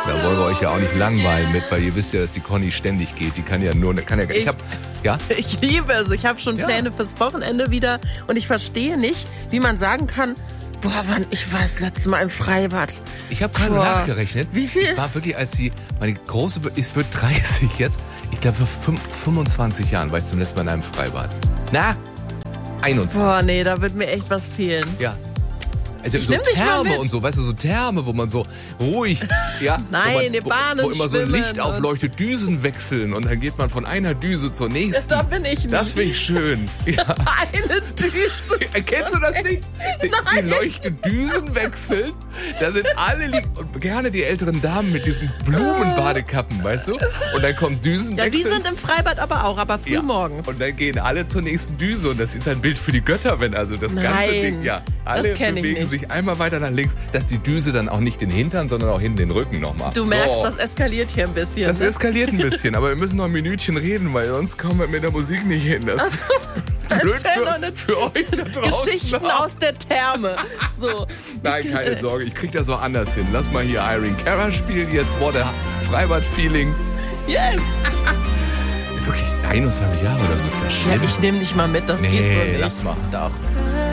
Da wollen wir euch ja auch nicht langweilen mit, weil ihr wisst ja, dass die Conny ständig geht. Die kann ja nur, Ich liebe es. Ich habe schon Pläne fürs Wochenende wieder und ich verstehe nicht, wie man sagen kann, wann ich war das letzte Mal im Freibad. Ich habe gerade nachgerechnet. Wie viel? Ich war wirklich, meine Große wird 30 jetzt. Ich glaube, vor 25 Jahren war ich zum letzten Mal in einem Freibad. 21. Nee, da wird mir echt was fehlen. Ja. Also so Therme und so, weißt du, so Therme, wo man so ruhig, Nein, wo immer so Licht aufleuchtet, Düsen wechseln und dann geht man von einer Düse zur nächsten. Da bin ich nicht. Das finde ich schön. Ja. Eine Düse. Kennst du das nicht? Die leuchten Düsen wechseln, da sind alle und gerne die älteren Damen mit diesen Blumenbadekappen, weißt du? Und dann kommt Düsenwechsel. Ja, die sind im Freibad aber früh morgens. Und dann gehen alle zur nächsten Düse und das ist ein Bild für die Götter, wenn also das ganze Ding, alle bewegen sich einmal weiter nach links, dass die Düse dann auch nicht den Hintern, sondern auch hinten den Rücken nochmal. Du merkst, das eskaliert hier ein bisschen. Das eskaliert ein bisschen, aber wir müssen noch ein Minütchen reden, weil sonst kommen wir mit der Musik nicht hin. Das ist blöd für euch da draußen. Geschichten aus der Therme. So. Nein, keine Sorge, ich krieg das auch anders hin. Lass mal hier Irene Cara spielen jetzt. What a Freibad-Feeling. Yes! Wirklich 21 Jahre oder so, ist das schlimm? Ja, ich nehme dich mal mit, das geht so nicht. Lass mal. Doch.